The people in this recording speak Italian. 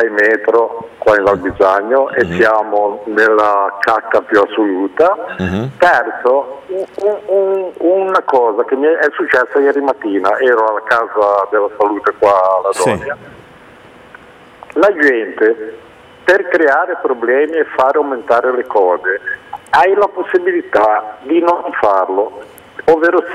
6 metri qua in Val Bisagno e siamo nella cacca più assoluta. Terzo, una cosa che mi è successa ieri mattina, ero alla casa della salute qua alla Doria. La gente, per creare problemi e fare aumentare le cose, hai la possibilità di non farlo, ovvero